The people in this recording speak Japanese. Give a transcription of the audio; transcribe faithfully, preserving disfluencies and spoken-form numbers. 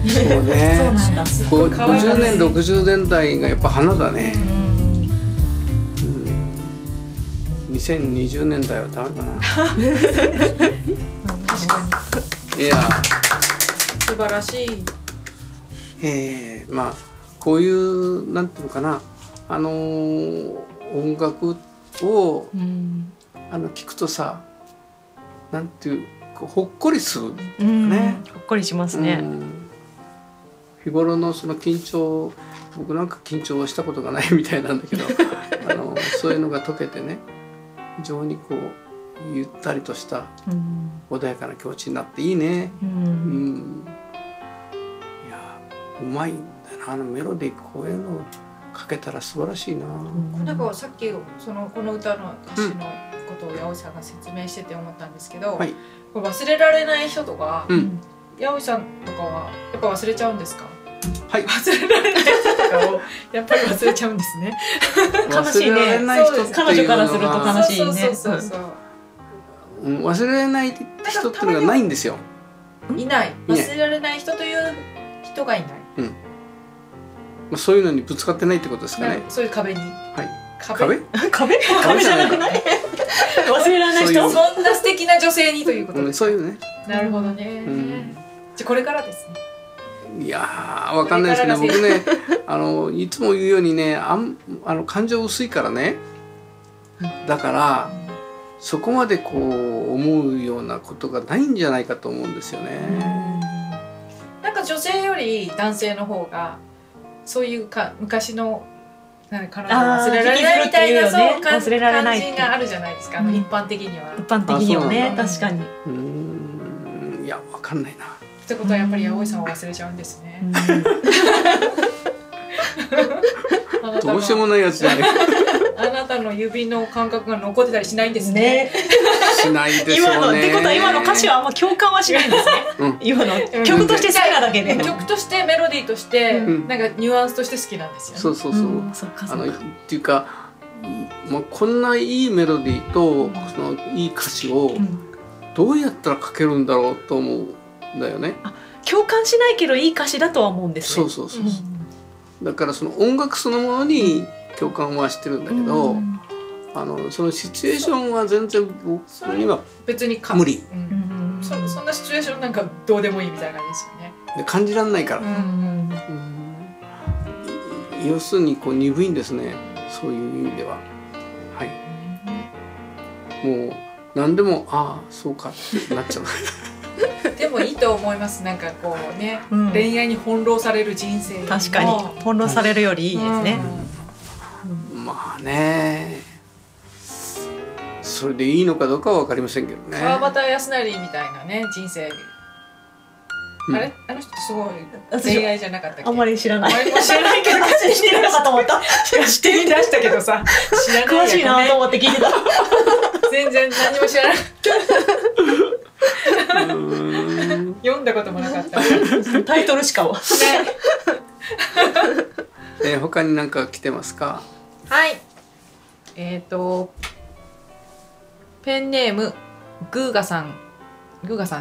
そうね。 そうなんだ。 ごじゅうねんろくじゅうねんだいがやっぱ花だね。にせんにじゅうねんだいはダメかな。 確かに。 いや素晴らしい。 えー、まあこういうなんていうのかな、あのー、音楽を、うん、あの聞くとさ、なんていうこうほっこりする、 うん、ね、ほっこりしますね。うん、 日頃のその緊張、僕なんか緊張したことがないみたいなんだけどあのそういうのが解けてね、非常にこうゆったりとした、うん、穏やかな気持ちになっていいね。うん、うん、いやうまいんだよな、あのメロディー、こういうのかけたら素晴らしいな。うん、 なんかさっきそのこの歌の歌詞のことを八尾さんが説明してて思ったんですけど、はい、これ忘れられない人とか、うん、八尾さんとかはやっぱ忘れちゃうんですか？ はい、 忘れられない人とかをやっぱり忘れちゃうんですね。 悲しいね。彼女からすると悲しいね。 忘れられない人っていうのがないんですよ。 いない。忘れられない人という人がいない。 うん、まあそういうのにぶつかってないってことですかね。 そういう壁に。 はい。壁？ 壁？壁じゃなくない？忘れられない人。 そんな素敵な女性にということです。 そういうね。 なるほどね。じゃこれからですね。 いやー、わかんないですけど、僕ね、あのいつも言うようにね、あんあの感情薄いからね、だからそこまでこう思うようなことがないんじゃないかと思うんですよね。 なんか女性より男性の方がそういうか昔のなんか彼女忘れられないみたいなそう感じがあるじゃないですか。うん、一般的には。 一般的にはね、確かに。 うーん、いやわかんないな。 ってことはやっぱり葵さんは忘れちゃうんですね。 どうしようもないやつじゃない。 あなたの指の感覚が残ってたりしないんですね。 しないでしょうね。 今のってことは今の歌詞はあんま共感はしないんですね。うん、今の曲として好きなだけで。 曲としてメロディーとして、うん、なんかニュアンスとして好きなんですよね。 そうそうそう。うん、あのっていうか、まあこんないいメロディーとそのいい歌詞をどうやったら書けるんだろうと思う。だよね、 あ、共感しないけどいい歌詞だとは思うんですね。そうそうそう、うん、だからその音楽そのものに共感はしてるんだけど、うん、あのそのシチュエーションは全然僕には別に無理、 うん、そ, そんなシチュエーションなんかどうでもいいみたいな感じですよね。 で感じられないから、うん、うん、要するにこう鈍いんですね、そういう意味では。はい、もう何でもああそうかってなっちゃう。 でもいいと思います。なんかこうね、うん、恋愛に翻弄される人生。 確かに翻弄されるよりいいですね。 うん、まあね、それでいいのかどうかは分かりませんけどね。 川端康成みたいなね人生。うん、あれあの人すごい恋愛じゃなかったっけ？ あんまり知らない。 あれも知らないけど知ってるのかと思った。 知ってみ出したけどさ、知らない。 詳しいなと思って聞いてた。 全然何も知らない。読んだこともなかった。 タイトルしかは。ね、 えー、他に何か来てますか？ はい。えっとペンネームグーガさん、グーガさん